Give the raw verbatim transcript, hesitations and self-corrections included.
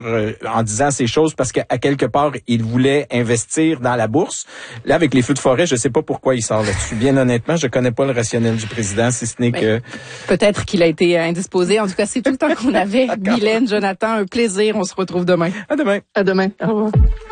euh, en disant ces choses parce qu'à quelque part, il voulait investir dans la bourse. Là, avec les feux de forêt, je sais pas pourquoi il sort là-dessus. Bien honnêtement, je connais pas le rationnel du président, si ce n'est que... Peut-être qu'il a été indisposé. En tout cas, c'est tout le temps qu'on avait. Mylène, Jonathan, un plaisir. On se retrouve demain. À demain. À demain. Au revoir.